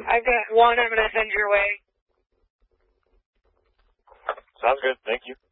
I've got one I'm going to send your way. Sounds good. Thank you.